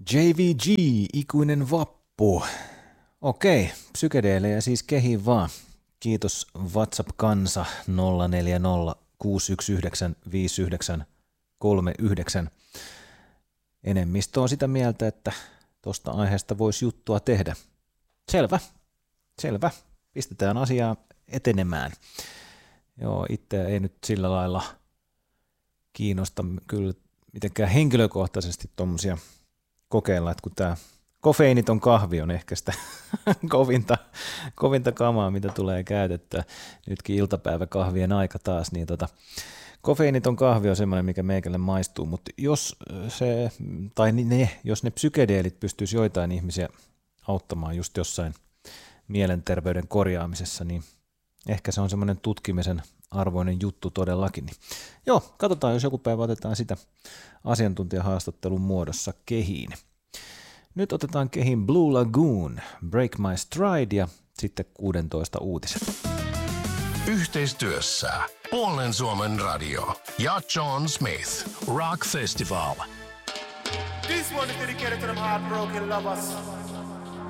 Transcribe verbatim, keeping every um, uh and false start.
J V G, ikuinen vappu. Okei, psykedeelejä siis kehiin vaan. Kiitos WhatsApp-kansa nolla neljä nolla kuusi yksi yhdeksän viisi yhdeksän kolme yhdeksän. Enemmistö on sitä mieltä, että tuosta aiheesta voisi juttua tehdä. Selvä, selvä. Pistetään asiaa etenemään. Joo, itse ei nyt sillä lailla kiinnosta kyllä mitenkään henkilökohtaisesti tuommoisia kokeilla, että kun tämä kofeiiniton kahvi on ehkä sitä kovinta, kovinta kamaa, mitä tulee käytettyä. Nytkin iltapäiväkahvien aika taas, niin tota, kofeiiniton kahvi on semmoinen, mikä meikälle maistuu, mutta jos se, tai ne, jos ne psykedeelit pystyisi joitain ihmisiä auttamaan just jossain mielenterveyden korjaamisessa, niin ehkä se on semmoinen tutkimisen arvoinen juttu todellakin. Niin joo, katsotaan, jos joku päivä otetaan sitä asiantuntijahaastattelun muodossa kehiin. Nyt otetaan kehiin Blue Lagoon, Break My Stride ja sitten kuusitoista uutiset. Yhteistyössä Puolen Suomen radio ja John Smith Rock Festival. This one is dedicated to them heartbroken lovers.